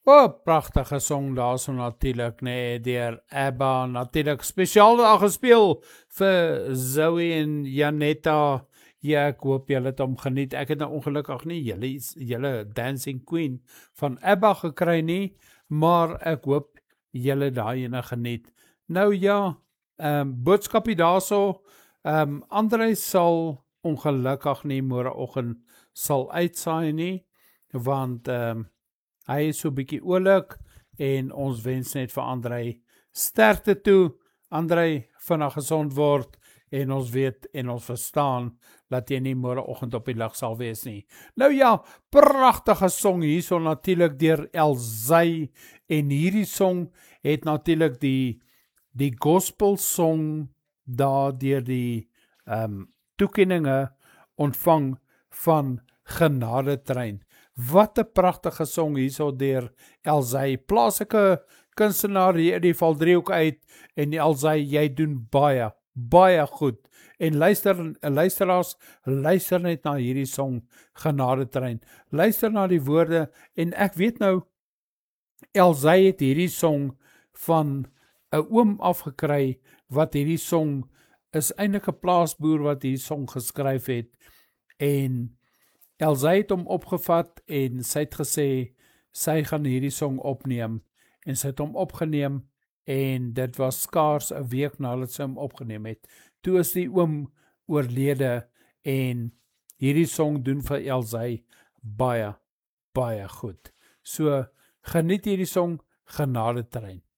Pragtige song daarso natuurlik, nee, deur ABBA, natuurlik spesiaal daar gespeel vir Zoe en Janetta. Ja, ek hoop julle het hom geniet. Ek het nou ongelukkig nie julle Dancing Queen van ABBA gekry nie, maar ek hoop julle daai ene geniet. Nou ja, boodskapie daarso, André sal ongelukkig nie môreoggend sal uitsaai nie, want hy is so bietjie oulik en ons wens net vir André sterkte toe. André, vinnig gesond word en ons weet en ons verstaan dat jy nie môreoggend op die lig sal wees nie. Nou ja, pragtige song hierso natuurlik deur Elzay en hierdie song het natuurlik die gospel song daar deur die toekenninge ontvang van Genadetrein. Wat 'n pragtige song hierso deur Elzay, plaaslike kunstenaar hier in die Valdriehoek uit, en Elzay, jy doen baie goed. En luisteraars, luister net na hierdie song Genadetrein. Luister na die woorde en ek weet nou Elzay het hierdie song van 'n oom afgekry wat hierdie song is eintlik 'n plaasboer wat hierdie song geskryf het en Elzay het hom opgevat en sy het gesê, sy gaan hierdie song opneem, en sy het hom opgeneem, en dit was skaars 'n week nadat sy hom opgeneem het. Toe is die oom oorlede, en hierdie song doen vir Elzay baie goed. So, geniet hierdie song, Genadetrein.